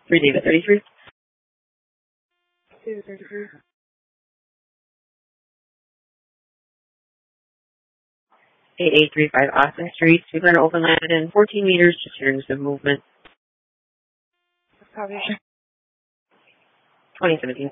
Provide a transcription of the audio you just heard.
3 David 33. David 33. 8835 Austin Street, Super open landed in 14 meters, just hearing some movement. Copy. 2017.